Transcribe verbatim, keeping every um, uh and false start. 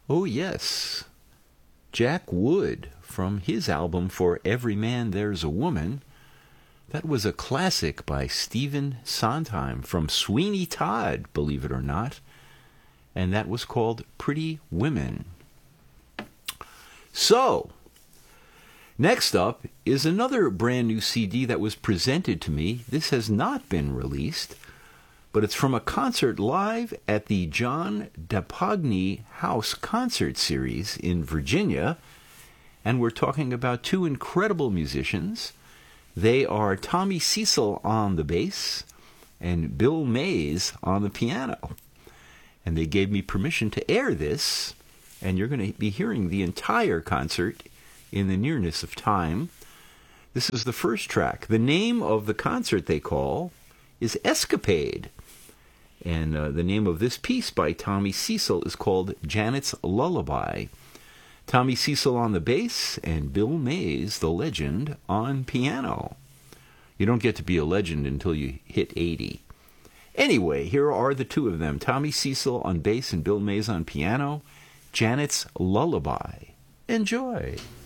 Oh, yes. Jack Wood, from his album For Every Man There's a Woman. That was a classic by Stephen Sondheim from Sweeney Todd, believe it or not. And that was called Pretty Women. So, next up is another brand new C D that was presented to me. This has not been released, but it's from a concert live at the John DePogny House Concert Series in Virginia. And we're talking about two incredible musicians. They are Tommy Cecil on the bass and Bill Mays on the piano. And they gave me permission to air this, and you're going to be hearing the entire concert in the nearness of time. This is the first track. The name of the concert they call is Escapade. And uh, the name of this piece by Tommy Cecil is called Janet's Lullaby. Tommy Cecil on the bass and Bill Mays, the legend, on piano. You don't get to be a legend until you hit eighty. Anyway, here are the two of them, Tommy Cecil on bass and Bill Mays on piano, Janet's Lullaby. Enjoy.